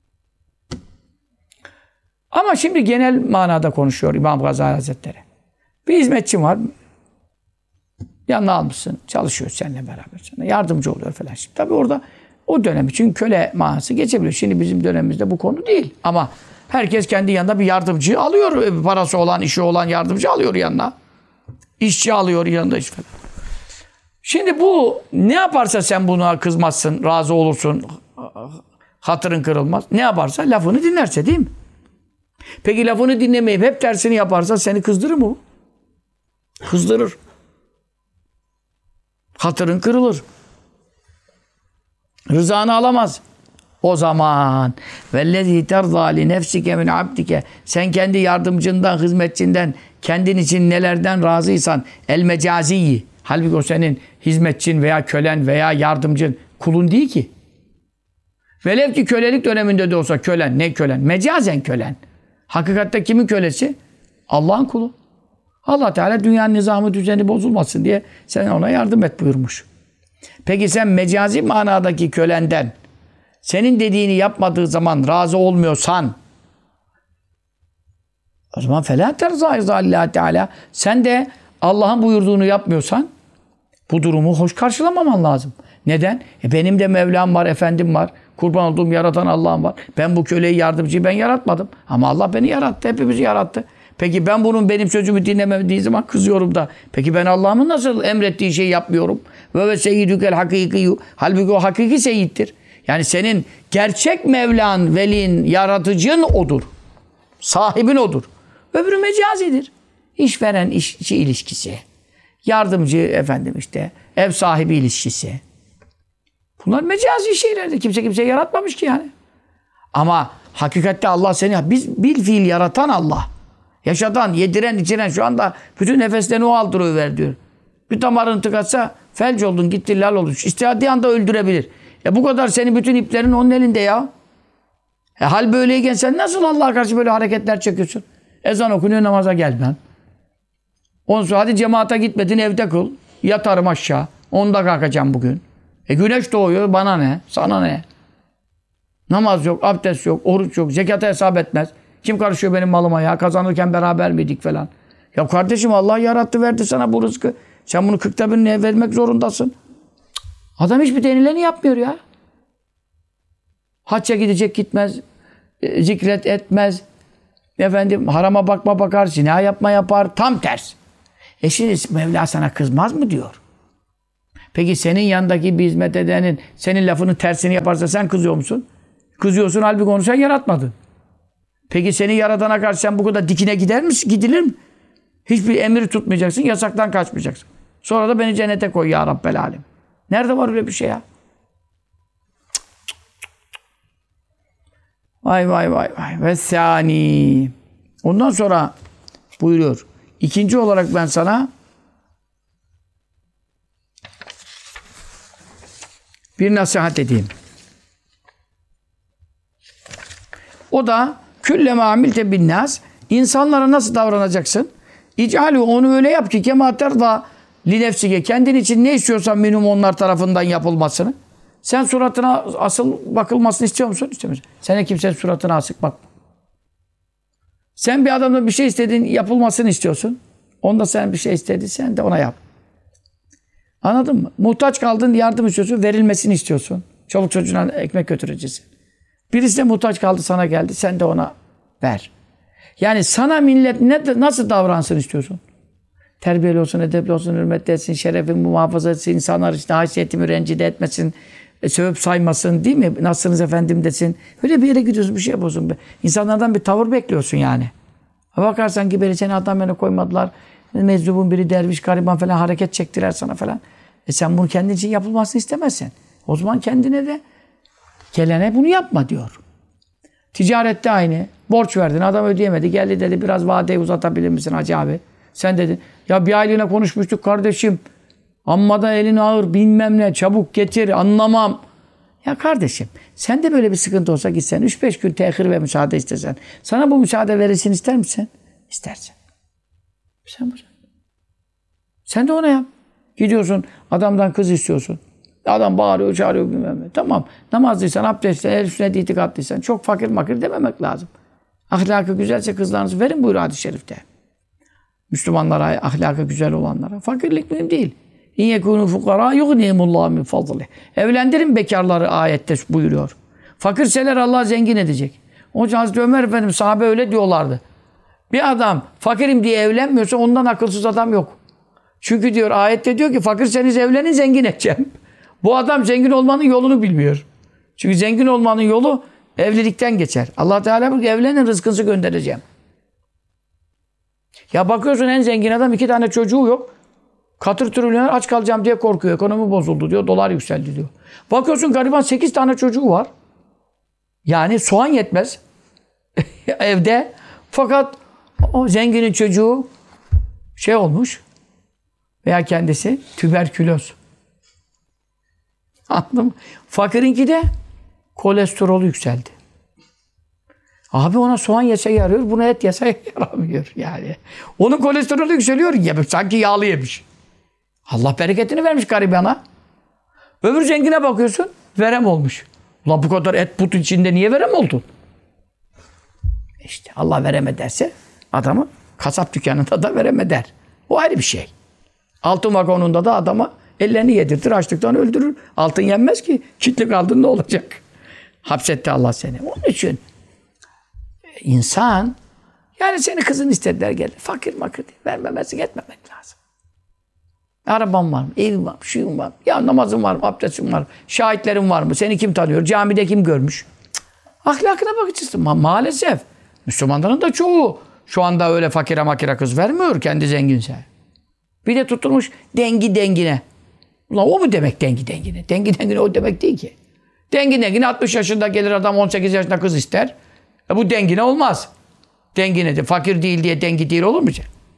Ama şimdi genel manada konuşuyor İmam Gazali Hazretleri. Bir hizmetçin var. Yanına almışsın. Çalışıyor seninle beraber. Sana yardımcı oluyor falan. Şimdi tabii orada o dönem için köle manası geçebiliyor. Şimdi bizim dönemimizde bu konu değil. Ama herkes kendi yanında bir yardımcı alıyor. Parası olan, işi olan yardımcı alıyor yanına. İşçi alıyor yanında iş falan. Şimdi bu ne yaparsa sen buna kızmazsın, razı olursun, hatırın kırılmaz. Ne yaparsa lafını dinlerse değil mi? Peki lafını dinlemeyip hep tersini yaparsa seni kızdırır mı? Kızdırır. Hatırın kırılır. Rızanı alamaz. O zaman vellezî terzâ li nefsike min abdike, sen kendi yardımcından, hizmetçinden, kendin için nelerden razıysan el mecaziyi, halbuki o senin hizmetçin veya kölen veya yardımcın, kulun değil ki. Velev ki kölelik döneminde de olsa kölen, ne kölen? Mecazen kölen. Hakikatte kimin kölesi? Allah'ın kulu. Allah Teala dünyanın nizamı, düzeni bozulmasın diye sen ona yardım et buyurmuş. Peki sen mecazi manadaki kölenden senin dediğini yapmadığı zaman razı olmuyorsan, o zaman felâ terzâ Allah Teala, sen de Allah'ın buyurduğunu yapmıyorsan bu durumu hoş karşılamaman lazım. Neden? E benim de Mevlam var, efendim var. Kurban olduğum yaratan Allah'ım var. Ben bu köleyi, yardımcıyı ben yaratmadım. Ama Allah beni yarattı, hepimizi yarattı. Peki ben bunun benim sözümü dinlemediği zaman kızıyorum da. Peki ben Allah'ımın nasıl emrettiği şeyi yapmıyorum? Ve ve seyyidükel hakikiyyu. Halbuki o hakiki seyyiddir. Yani senin gerçek Mevlan, velin, yaratıcın odur. Sahibin odur. Öbürü mecazidir. İşveren işçi ilişkisi. Yardımcı efendim işte ev sahibi ilişkisi. Bunlar mecazi şeylerdir. Kimse kimseyi yaratmamış ki yani. Ama hakikatte Allah seni, biz bil fiil yaratan Allah. Yaşatan, yediren, içiren, şu anda bütün nefeslerini o aldırıver diyor. Bir damarını tıkatsa felç oldun, gitti, lal oldun. İstediği anda öldürebilir. Ya bu kadar senin bütün iplerin onun elinde ya. E hal böyleyken sen nasıl Allah'a karşı böyle hareketler çekiyorsun? Ezan okunuyor, namaza gelmen. Ondan sonra hadi cemaate gitmedin, evde kıl. Yatarım aşağı. Onda kalkacağım bugün. E güneş doğuyor, bana ne? Sana ne? Namaz yok, abdest yok, oruç yok, zekata hesap etmez. Kim karışıyor benim malıma ya? Kazanırken beraber miydik falan? Ya kardeşim Allah yarattı, verdi sana bu rızkı. Sen bunu kırkta birine vermek zorundasın. Adam hiçbir denileni yapmıyor ya. Hacca gidecek, gitmez. E, zikret etmez. Efendim harama bakma bakar, zina yapma yapar. Tam ters. E şimdi Mevla sana kızmaz mı diyor. Peki senin yanındaki bir hizmet edenin senin lafının tersini yaparsa sen kızıyor musun? Kızıyorsun, halbuki onu sen yaratmadın. Peki seni yaratana karşı sen bu kadar dikine gider misin? Gidilir mi? Hiçbir emri tutmayacaksın, yasaktan kaçmayacaksın. Sonra da beni cennete koy ya Rabbel Alem. Nerede var öyle bir şey ya? Vay vay vay vay. Ve sani. Ondan sonra buyuruyor. İkinci olarak ben sana bir nasihat edeyim. O da külleme amilte bin nas. İnsanlara nasıl davranacaksın? İc'alü, onu öyle yap ki kema terda li nefsike, kendin için ne istiyorsan minimum onlar tarafından yapılmasını. Sen suratına asıl bakılmasını istiyor musun? İstemiyorsun. Sen de kimsenin suratına asık bakma. Sen bir adamdan bir şey istediğin yapılmasını istiyorsun. Onda sen bir şey istedi, sen de ona yap. Anladın mı? Muhtaç kaldın, yardım istiyorsun, verilmesini istiyorsun. Çoluk çocuğuna ekmek götüreceksin. Birisi de muhtaç kaldı, sana geldi, sen de ona ver. Yani sana millet ne, nasıl davransın istiyorsun? Terbiyeli olsun, edepli olsun, hürmetli etsin, şerefimi muhafaza etsin, insanlar için haysiyetimi rencide etmesin, e, sövüp saymasın, değil mi? Nasılsınız efendim desin. Öyle bir yere gidiyorsun, bir şey yapıyorsun. İnsanlardan bir tavır bekliyorsun yani. Bakarsan ki beni seni adam yerine koymadılar. Meczubun biri, derviş, gariban falan hareket çektiler sana falan. E sen bunu kendin için yapılmasını istemezsin. O zaman kendine de gelene bunu yapma diyor. Ticarette aynı. Borç verdin, adam ödeyemedi. Geldi dedi, biraz vadeyi uzatabilir misin hacı abi? Sen dedin, ya bir aylığına konuşmuştuk kardeşim. Amma da elin ağır, bilmem ne, çabuk getir, anlamam. Ya kardeşim, sen de böyle bir sıkıntı olsa gitsen, üç beş gün tehir ve müsaade istesen, sana bu müsaade verilsin ister misin? İstersin. Sen bu. Sen de ona yap. Gidiyorsun, adamdan kız istiyorsun. Adam bağırıyor, çağırıyor, bilmem ne. Tamam, namazlıysan, abdestliysen, el sünnet itikatlıysan, çok fakir makir dememek lazım. Ahlakı güzelse kızlarınızı verin buyuruyor hadis-i şerifte. Müslümanlara, ahlakı güzel olanlara. Fakirlik mühim değil. İn yekûnû fukara yugnihimullahu min fadlih. Evlendirin bekarları ayette buyuruyor. Fakirseler Allah zengin edecek. Onun için Hazreti Ömer Efendimiz, sahabe öyle diyorlardı. Bir adam fakirim diye evlenmiyorsa ondan akılsız adam yok. Çünkü diyor ayette diyor ki fakirseniz evlenin, zengin edeceğim. Bu adam zengin olmanın yolunu bilmiyor. Çünkü zengin olmanın yolu evlilikten geçer. Allah Teala bu evlenin, rızkınızı göndereceğim. Ya bakıyorsun en zengin adam iki tane çocuğu yok. Katır trilyoner, aç kalacağım diye korkuyor. Ekonomi bozuldu diyor. Dolar yükseldi diyor. Bakıyorsun gariban sekiz tane çocuğu var. Yani soğan yetmez. Evde. Fakat o zenginin çocuğu şey olmuş. Veya kendisi tüberküloz. Anladın mı? Fakirinki de kolesterolü yükseldi. Abi ona soğan yese yarıyor, buna et yese yaramıyor yani. Onun kolesterolü yükseliyor, yemiş, sanki yağlı yemiş. Allah bereketini vermiş garibana. Öbür zengine bakıyorsun, verem olmuş. Ulan bu kadar et but içinde niye verem oldun? İşte Allah verem ederse adamı kasap dükkanında da verem eder. O ayrı bir şey. Altın vagonunda da adama ellerini yedirtir, açlıktan öldürür. Altın yenmez ki. Kilitli kaldın ne olacak? Hapsetti Allah seni. Onun için insan, yani seni kızın istediler geldi. Fakir makir değil. Vermemezsin, etmemek lazım. Araban var mı? Evin var mı? Şuyun var mı? Ya namazın var mı? Abdestin var mı? Şahitlerin var mı? Seni kim tanıyor? Camide kim görmüş? Cık. Ahlakına bakacaksın. Ma maalesef. Müslümanların da çoğu şu anda öyle fakire makire kız vermiyor kendi zenginse. Bir de tutulmuş dengi dengine. Ulan o mu demek dengi dengine? Dengi dengine o demek değil ki. Dengi dengine altmış yaşında gelir adam on sekiz yaşında kız ister. E bu dengine olmaz. Dengine de fakir değil diye dengi değil olur mu?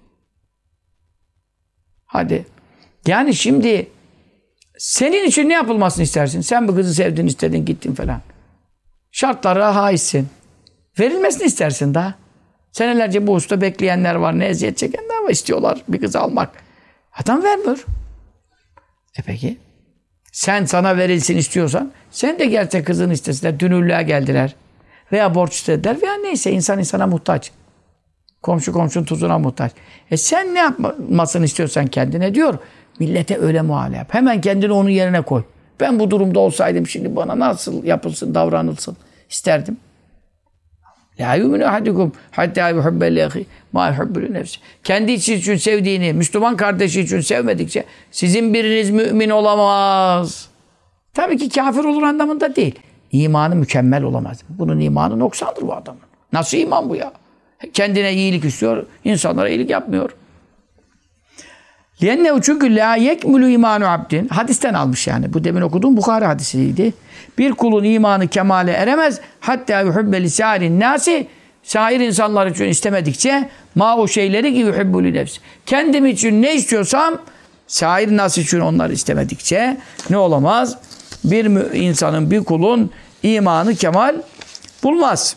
Hadi. Yani şimdi senin için ne yapılmasını istersin? Sen bu kızı sevdin, istedin, gittin falan. Şartlara haizsin. Verilmesini istersin daha. Senelerce bu usta bekleyenler var, ne eziyet çekenler var, istiyorlar bir kızı almak. Adam vermiyor. E peki? Sen sana verilsin istiyorsan, sen de gelse kızını istesinler, dünürlüğe geldiler. Veya borç istediler veya neyse, insan insana muhtaç. Komşu komşunun tuzuna muhtaç. E sen ne yapmasını istiyorsan kendine diyor. Millete öyle muamele yap. Hemen kendini onun yerine koy. Ben bu durumda olsaydım şimdi bana nasıl yapılsın, davranılsın isterdim. La yu'minu ahadukum hatta yuhibbe li ahi ma yuhibbu li nefsi. Kendi için sevdiğini, Müslüman kardeşi için sevmedikçe sizin biriniz mümin olamaz. Tabii ki kafir olur anlamında değil. İmanı mükemmel olamaz. Bunun imanı noksandır bu adamın. Nasıl iman bu ya? Kendine iyilik istiyor, insanlara iyilik yapmıyor. Lienne çünkü la yekmulu imanu abdin. Hadisten almış yani. Bu demin okuduğum Bukhari hadisiydi. Bir kulun imanı kemale eremez. Hatta yuhibbe li sârin nâsi. Sair insanlar için istemedikçe ma o şeyleri ki yuhibbu li nefsi. Kendim için ne istiyorsam sair nas için onları istemedikçe ne olamaz? Bir insanın, bir kulun imanı kemal bulmaz.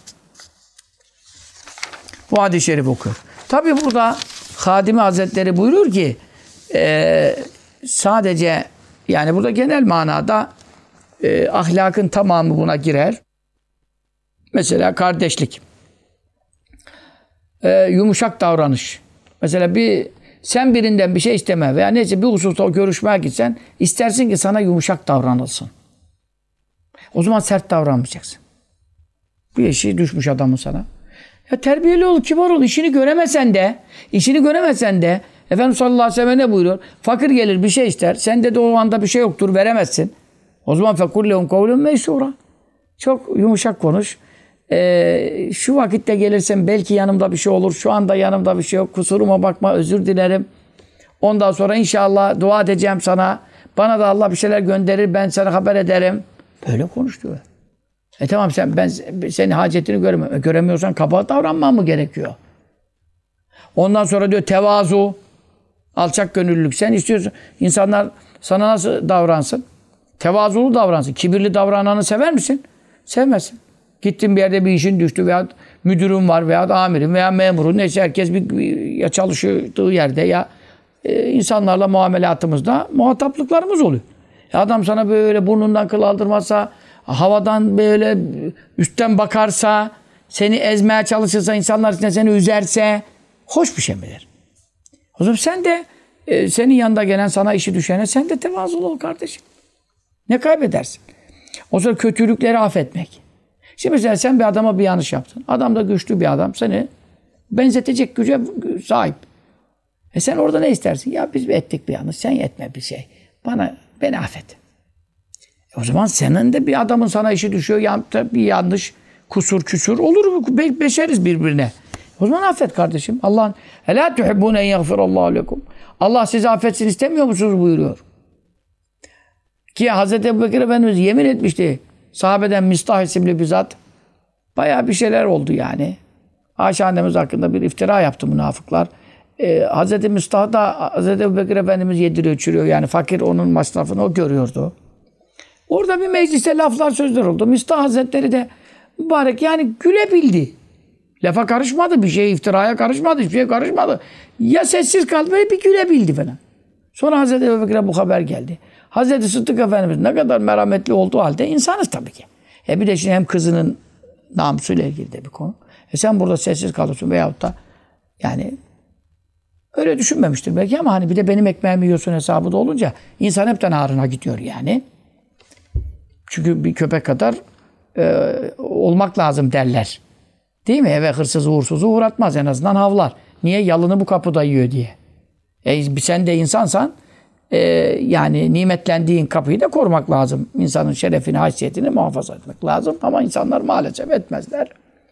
Bu hadis-i şerif okuyor. Tabi burada Hadimi Hazretleri buyuruyor ki e, sadece yani burada genel manada e, ahlakın tamamı buna girer. Mesela kardeşlik. E, yumuşak davranış. Mesela bir sen birinden bir şey isteme veya neyse bir hususta görüşmeye gitsen istersin ki sana yumuşak davranılsın. O zaman sert davranmayacaksın. Bir eşi düşmüş adamın sana. Ya terbiyeli ol, kibar ol. İşini göremesen de, işini göremesen de Efendimiz sallallahu aleyhi ve sellem ne buyuruyor? Fakir gelir bir şey ister. Sende de o anda bir şey yoktur, veremezsin. O zaman fekullehum kavlen meysura. Çok yumuşak konuş. Ee, şu vakitte gelirsen belki yanımda bir şey olur. Şu anda yanımda bir şey yok. Kusuruma bakma, özür dilerim. Ondan sonra inşallah dua edeceğim sana. Bana da Allah bir şeyler gönderir, ben sana haber ederim. Böyle konuş diyor. E tamam sen ben senin hacetini göremiyorum. Göremiyorsan kaba davranman mı gerekiyor? Ondan sonra diyor tevazu, alçak gönüllülük. Sen istiyorsun insanlar sana nasıl davransın? Tevazulu davransın. Kibirli davrananı sever misin? Sevmezsin. Gittin bir yerde bir işin düştü veya müdürün var veya amirin veya memurun neyse herkes bir, bir ya çalıştığı yerde ya e, insanlarla muamelatımızda muhataplıklarımız oluyor. Ya adam sana böyle burnundan kıl aldırmazsa, havadan böyle üstten bakarsa, seni ezmeye çalışırsa, insanlar içinde seni üzerse hoş bir şey midir? O zaman sen de e, senin yanında gelen sana işi düşene sen de tevazulu ol kardeşim. Ne kaybedersin? O zaman kötülükleri affetmek. Şimdi mesela sen bir adama bir yanlış yaptın. Adam da güçlü bir adam. Seni benzetecek güce sahip. E sen orada ne istersin? Ya biz ettik bir yanlış. Sen etme bir şey. Bana, beni affet. E o zaman senin de bir adamın sana işi düşüyor. Bir yanlış, kusur, küsur olur. Be beşeriz birbirine. O zaman affet kardeşim. Allah'ın elâ tuhibbûne en yagfirallâhu lekum. Allah sizi affetsin istemiyor musunuz buyuruyor. Ki Hazreti Ebubekir Efendimiz yemin etmişti. Sahabeden Mistah isimli bir zat. Bayağı bir şeyler oldu yani. Ayşe annemiz hakkında bir iftira yaptı münafıklar. Ee, Hazreti Mistah da Hazreti Ebubekir Efendimiz yediriyor, içiriyor. Yani fakir onun masrafını o görüyordu. Orada bir mecliste laflar sözler oldu. Mistah Hazretleri de mübarek yani gülebildi. Lafa karışmadı, bir şeye iftiraya karışmadı, hiçbir şeye karışmadı. Ya sessiz kaldı, böyle bir gülebildi falan. Sonra Hazreti Ebubekir'e bu haber geldi. Hazreti Sıddık Efendimiz ne kadar merhametli olduğu halde insanız tabii ki. E bir de şimdi hem kızının namusuyla ilgili de bir konu. E sen burada sessiz kalıyorsun veyahut da yani öyle düşünmemiştir belki ama hani bir de benim ekmeğimi yiyorsun hesabı da olunca insan hepten ağrına gidiyor yani. Çünkü bir köpek kadar e, olmak lazım derler. Değil mi? Eve hırsız uğursuzu uğratmaz en azından havlar. Niye? Yalını bu kapıda yiyor diye. E sen de insansan Ee, yani nimetlendiğin kapıyı da korumak lazım. İnsanın şerefini, haysiyetini muhafaza etmek lazım. Ama insanlar maalesef etmezler.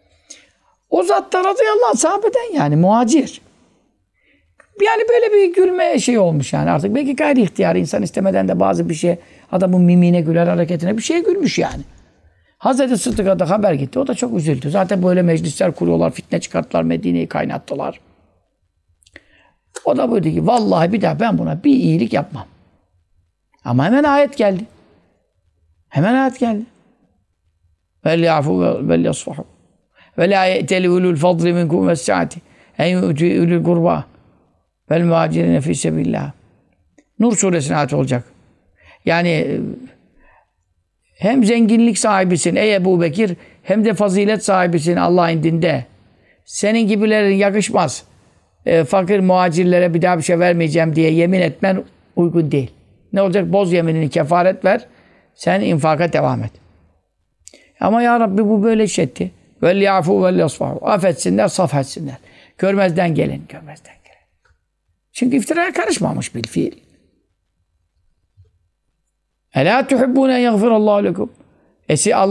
O zat da radıyallahu anh sahabeden yani muhacir. Yani böyle bir gülme şey olmuş yani artık. Belki gayri ihtiyar insan istemeden de bazı bir şey adamın mimine güler, hareketine bir şeye gülmüş yani. Hazreti Sıddık'a da haber gitti. O da çok üzüldü. Zaten böyle meclisler kuruyorlar, fitne çıkarttılar, Medine'yi kaynattılar. O da buyurdu ki vallahi bir daha ben buna bir iyilik yapmam. Ama hemen ayet geldi. Hemen ayet geldi. Vel yafu vel yasfahu. Ve la ye'teli ulul fadli minkum ve saati. En yu'ti ulul kurba. Vel muhacirine fi sebillah. Nur suresine ayet olacak. Yani hem zenginlik sahibisin ey Ebu Bekir hem de fazilet sahibisin Allah indinde. Senin gibilerin yakışmaz. E, fakir muhacirlere bir daha bir şey vermeyeceğim diye yemin etmen uygun değil. Ne olacak? Boz yeminini, kefaret ver. Sen infaka devam et. Ama ya Rabbi bu böyle iş etti. Vel yafu vel yasfahu. Affetsinler, saf etsinler. Görmezden gelin, görmezden gelin. Çünkü iftiraya karışmamış bil fiil. Ela tuhibbune yagfirallahu lekum. Esi Allah